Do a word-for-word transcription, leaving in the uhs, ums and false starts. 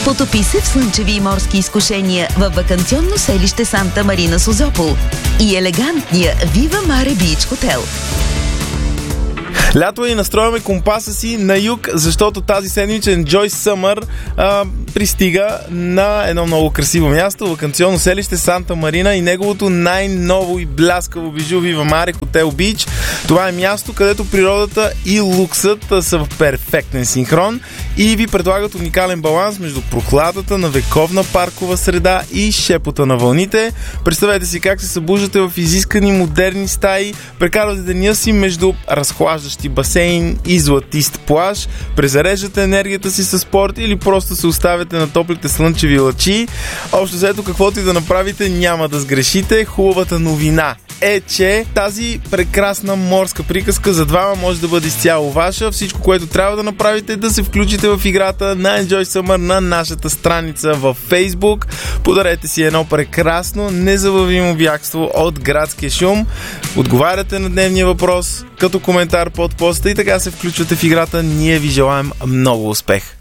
Потопи се в слънчеви и морски изкушения във ваканционно селище Санта Марина Созопол и елегантния Viva Mare Beach Hotel. Лято и настрояме компаса си на юг, защото тази седмича Enjoy Summer а, пристига на едно много красиво място, ваканционно селище Санта Марина и неговото най-ново и бляскаво бижу Viva Mare Hotel Beach. Това е място, където природата и луксът са в перфектен синхрон и ви предлагат уникален баланс между прохладата на вековна паркова среда и шепота на вълните. Представете си как се събуждате в изискани модерни стаи, прекарвате деня си между разхлаждащи басейн и златист плаж, презареждате енергията си със спорт или просто се оставяте на топлите слънчеви лъчи. Общо взето, каквото и да направите, няма да сгрешите. Хубавата новина е, че тази прекрасна морска приказка за двама може да бъде изцяло ваша. Всичко, което трябва да направите, е да се включите в играта на Enjoy Summer на нашата страница във Facebook. Подарете си едно прекрасно, незабавимо бягство от градския шум. Отговаряте на дневния въпрос като коментар под поста и така се включвате в играта. Ние ви желаем много успех!